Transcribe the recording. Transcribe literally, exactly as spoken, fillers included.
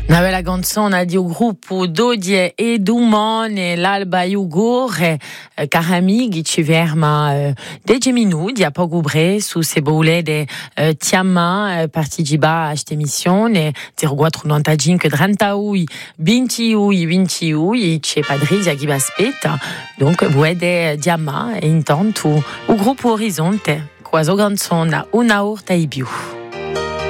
Una bella canzone di un gruppo Dodie e Dumone, l'alba Iugore, eh, cari amici, ci ferma eh, dieci minuti a poco bre su se volete eh, chiamare eh, partecipa a questa emissione zero quattro novantacinque trentaui ventiui ventiui c'è Patrizia che vi aspetta, donc volete chiamare e intanto il gruppo Orizzonte, quasi canzone una orta e più.